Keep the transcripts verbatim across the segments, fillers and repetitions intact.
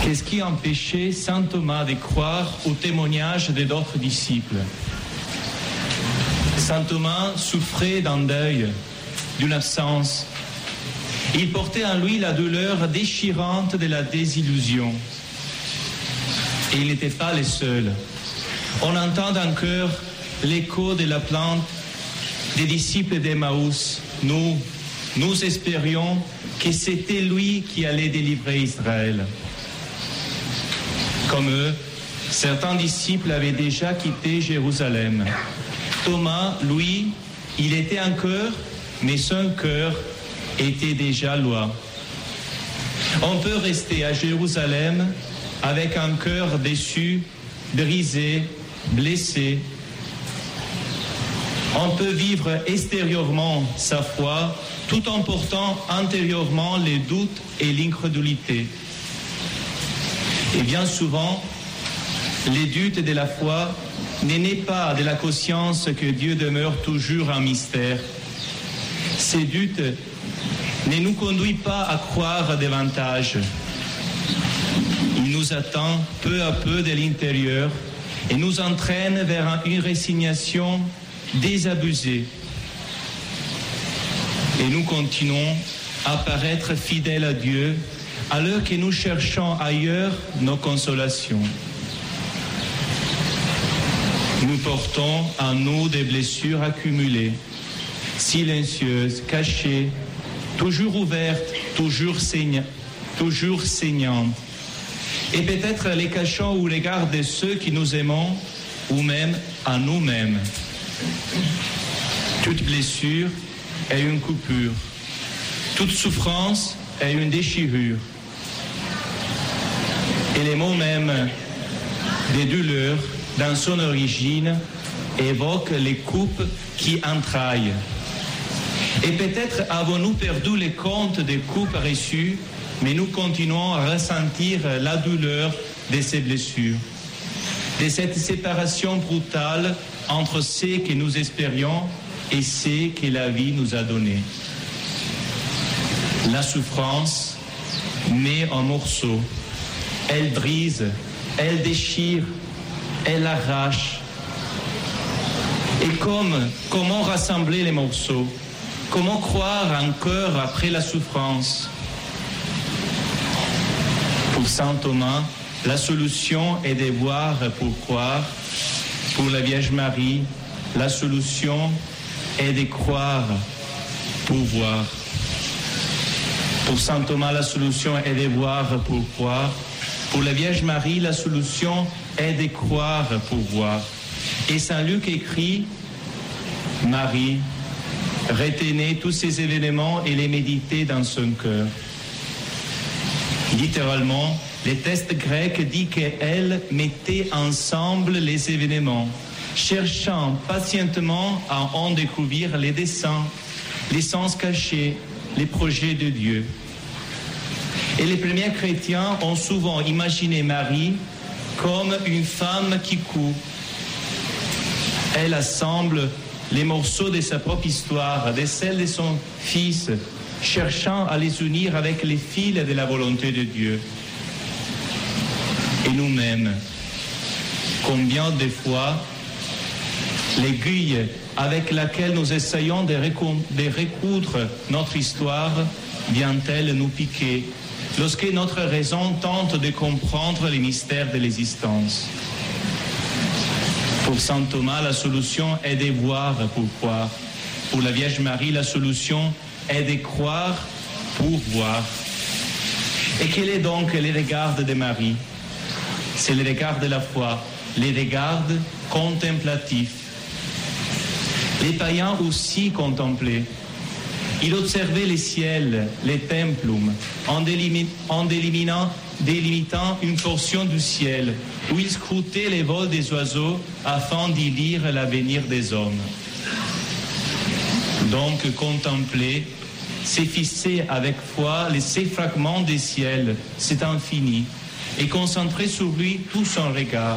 Qu'est-ce qui empêchait saint Thomas de croire au témoignage des autres disciples? Saint Thomas souffrait d'un deuil, d'une absence. Il portait en lui la douleur déchirante de la désillusion. Et il n'était pas le seul. On entend encore l'écho de la plainte des disciples d'Emmaüs. Nous, nous espérions que c'était lui qui allait délivrer Israël. Comme eux, certains disciples avaient déjà quitté Jérusalem. Thomas, lui, il était encore, mais son cœur était déjà loin. On peut rester à Jérusalem avec un cœur déçu, brisé, blessé. On peut vivre extérieurement sa foi tout en portant intérieurement les doutes et l'incrédulité. Et bien souvent, les doutes de la foi ne naissent pas de la conscience que Dieu demeure toujours un mystère. Ces doutes ne nous conduisent pas à croire davantage. Ils nous attendent peu à peu de l'intérieur et nous entraînent vers une résignation désabusée. Et nous continuons à paraître fidèles à Dieu alors que nous cherchons ailleurs nos consolations. Nous portons en nous des blessures accumulées, silencieuses, cachées, toujours ouvertes, toujours, saigna, toujours saignantes. Et peut-être les cachons au regard de ceux qui nous aimons ou même à nous-mêmes. Toute blessure est une coupure. Toute souffrance est une déchirure. Et les mots même des douleurs, dans son origine, évoquent les coupes qui entraillent. Et peut-être avons-nous perdu le compte des coupes reçues, mais nous continuons à ressentir la douleur de ces blessures, de cette séparation brutale entre ce que nous espérions et ce que la vie nous a donné. La souffrance met en morceaux, elle brise, elle déchire, elle arrache. Et comme, comment rassembler les morceaux? Comment croire encore après la souffrance? Pour saint Thomas, la solution est de voir pour croire. Pour la Vierge Marie, la solution est de croire pour voir. Pour saint Thomas, la solution est de voir pour croire. Pour la Vierge Marie, la solution est de croire pour voir. Et saint Luc écrit, Marie, retenez tous ces événements et les méditez dans son cœur. Littéralement, le texte grec dit qu'elle mettait ensemble les événements, cherchant patientement à en découvrir les desseins, les sens cachés, les projets de Dieu. Et les premiers chrétiens ont souvent imaginé Marie comme une femme qui coud. Elle assemble les morceaux de sa propre histoire, de celle de son fils, cherchant à les unir avec les fils de la volonté de Dieu. Et nous-mêmes, combien de fois l'aiguille avec laquelle nous essayons de, recou- de recoudre notre histoire vient-elle nous piquer lorsque notre raison tente de comprendre les mystères de l'existence? Pour saint Thomas, la solution est de voir pour croire. Pour la Vierge Marie, la solution est de croire pour voir. Et quel est donc le regard de Marie? C'est le regard de la foi, le regard contemplatif. Les païens aussi contemplaient. Ils observaient les ciels, les templum, en, délimi- en délimitant, délimitant une portion du ciel, où ils scrutaient les vols des oiseaux afin d'y lire l'avenir des hommes. Donc contempler, c'est fixer avec foi les ces fragments des ciels, c'est infini, et concentrer sur lui tout son regard.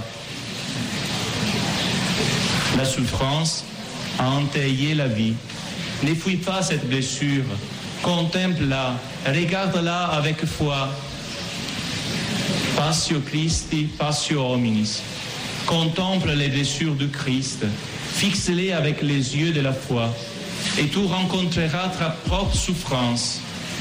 La souffrance a entaillé la vie. Ne fuis pas cette blessure, contemple-la, regarde-la avec foi. Passio Christi, passio hominis. Contemple les blessures du Christ, fixe-les avec les yeux de la foi, et tu rencontreras ta propre souffrance.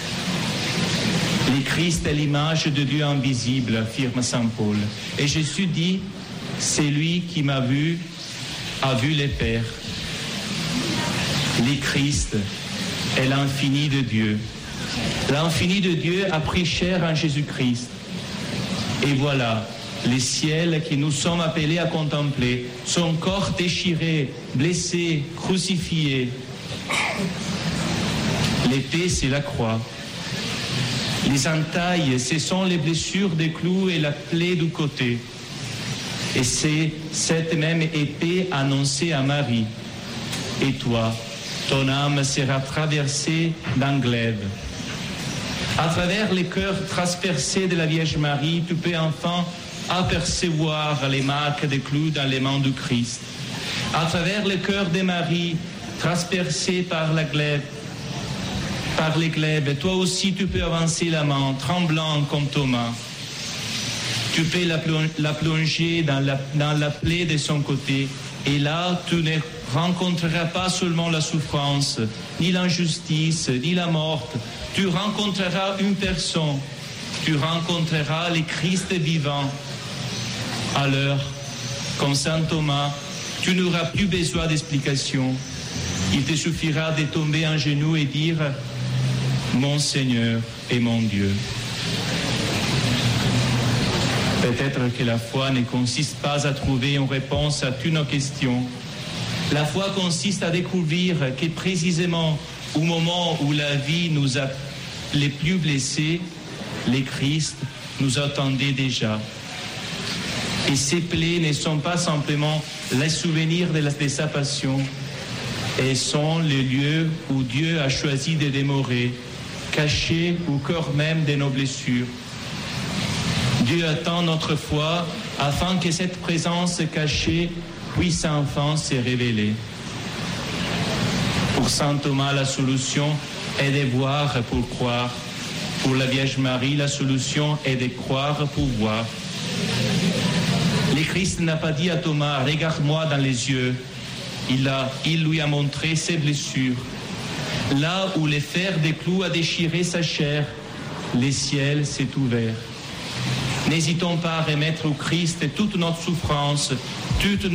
Le Christ est l'image de Dieu invisible, affirme Saint Paul. Et Jésus dit, c'est lui qui m'a vu, a vu les Pères. Le Christ est l'infini de Dieu. L'infini de Dieu a pris chair en Jésus-Christ. Et voilà, les ciels que nous sommes appelés à contempler, son corps déchiré, blessé, crucifié. L'épée, c'est la croix. Les entailles, ce sont les blessures des clous et la plaie du côté. Et c'est cette même épée annoncée à Marie. Et toi, ton âme sera traversée d'un glaive. À travers les cœurs transpercés de la Vierge Marie, tu peux enfin apercevoir les marques des clous dans les mains du Christ. À travers le cœur de Marie, transpercé par la glaive, par les glaives, toi aussi tu peux avancer la main, tremblant comme Thomas. Tu peux la, plong- la plonger dans la, dans la plaie de son côté, et là tu ne rencontreras pas seulement la souffrance, ni l'injustice, ni la mort. Tu rencontreras une personne, tu rencontreras le Christ vivant. Alors, comme Saint Thomas, tu n'auras plus besoin d'explication. Il te suffira de tomber en genoux et dire « Mon Seigneur et mon Dieu ». Peut-être que la foi ne consiste pas à trouver une réponse à toutes nos questions. La foi consiste à découvrir que précisément au moment où la vie nous a les plus blessés, le Christ nous attendait déjà. Et ces plaies ne sont pas simplement les souvenirs de, la, de sa passion, elles sont les lieux où Dieu a choisi de demeurer, cachés au cœur même de nos blessures. Dieu attend notre foi afin que cette présence cachée puisse enfin se révéler. Pour saint Thomas, la solution est de voir pour croire. Pour la Vierge Marie, la solution est de croire pour voir. Le Christ n'a pas dit à Thomas, regarde-moi dans les yeux. Il, a, il lui a montré ses blessures. Là où le fer des clous a déchiré sa chair, le ciel s'est ouvert. N'hésitons pas à remettre au Christ toute notre souffrance, toute notre